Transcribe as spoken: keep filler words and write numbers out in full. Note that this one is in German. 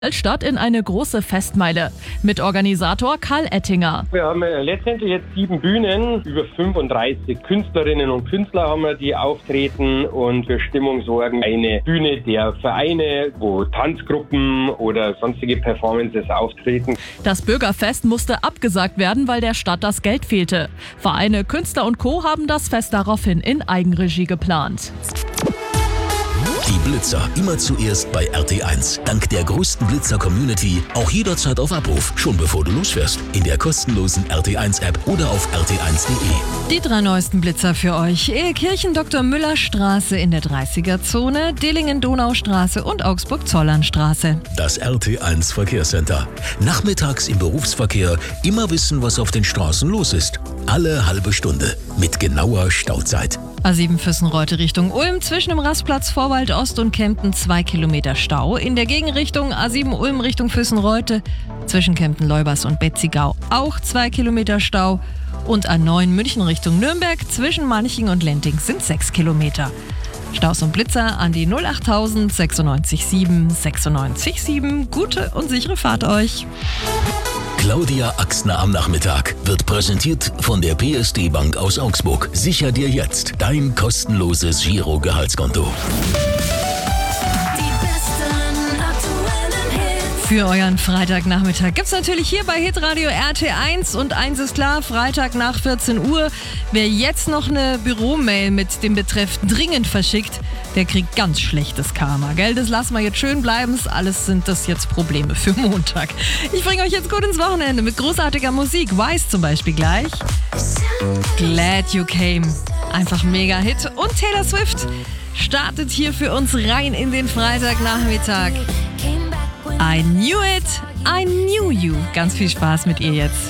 Stadt in eine große Festmeile. Mit Organisator Karl Ettinger. Wir haben letztendlich jetzt sieben Bühnen, über fünfunddreißig Künstlerinnen und Künstler haben wir, die auftreten und für Stimmung sorgen. Eine Bühne der Vereine, wo Tanzgruppen oder sonstige Performances auftreten. Das Bürgerfest musste abgesagt werden, weil der Stadt das Geld fehlte. Vereine, Künstler und Co. haben das Fest daraufhin in Eigenregie geplant. Die Blitzer immer zuerst bei R T eins. Dank der größten Blitzer-Community auch jederzeit auf Abruf, schon bevor du losfährst. In der kostenlosen R T eins App oder auf r t eins punkt de. Die drei neuesten Blitzer für euch. Ehekirchen Doktor Müller Straße in der dreißiger-Zone, Dillingen-Donaustraße und Augsburg-Zollernstraße. Das R T eins Verkehrscenter. Nachmittags im Berufsverkehr immer wissen, was auf den Straßen los ist. Alle halbe Stunde mit genauer Stauzeit. A sieben Füssenreute Richtung Ulm, zwischen dem Rastplatz Vorwald Ost und Kempten zwei Kilometer Stau. In der Gegenrichtung A sieben Ulm Richtung Füssenreute, zwischen Kempten-Leubers und Betzigau auch zwei Kilometer Stau. Und A neun München Richtung Nürnberg, zwischen Manching und Lenting sind sechs Kilometer. Staus und Blitzer an die null achttausend sechsundneunzig sieben sechsundneunzig sieben. Gute und sichere Fahrt euch. Claudia Axtner am Nachmittag wird präsentiert von der P S D Bank aus Augsburg. Sicher dir jetzt dein kostenloses Giro-Gehaltskonto. Für euren Freitagnachmittag gibt's natürlich hier bei Hitradio R T eins und eins ist klar, Freitag nach vierzehn Uhr. Wer jetzt noch eine Büromail mit dem Betreff dringend verschickt, der kriegt ganz schlechtes Karma, gell? Das lassen wir jetzt schön bleiben. Alles sind das jetzt Probleme für Montag. Ich bringe euch jetzt gut ins Wochenende mit großartiger Musik. Wise zum Beispiel gleich. Glad You Came. Einfach mega Hit. Und Taylor Swift startet hier für uns rein in den Freitagnachmittag. I knew it, I knew you. Ganz viel Spaß mit ihr jetzt.